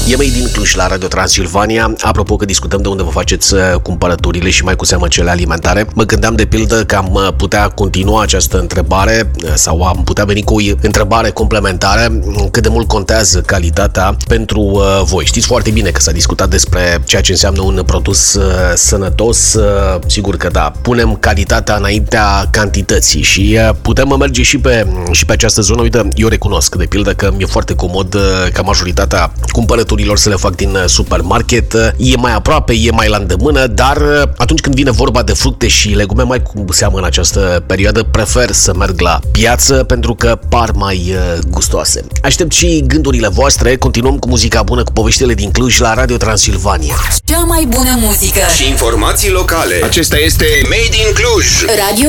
E Made in Cluj la Radio Transilvania. Apropo că discutăm de unde vă faceți cumpărăturile și mai cu seamă cele alimentare, mă gândeam de pildă că am putea continua această întrebare sau am putea veni cu o întrebare complementară: cât de mult contează calitatea pentru voi? Știți foarte bine că s-a discutat despre ceea ce înseamnă un produs sănătos. Sigur că da, punem calitatea înaintea cantității și putem merge și pe această zonă. Uite, eu recunosc de pildă că mi-e foarte comod ca majoritatea cumpărăturilor să le fac din supermarket. E mai aproape, e mai la îndemână, dar atunci când vine vorba de fructe și legume, mai cu seamă în această perioadă, prefer să merg la piață pentru că par mai gustoase. Aștept și gândurile voastre. Continuăm cu muzica bună, cu poveștile din Cluj la Radio Transilvania. Cea mai bună muzică și informații locale. Acesta este Made in Cluj. Radio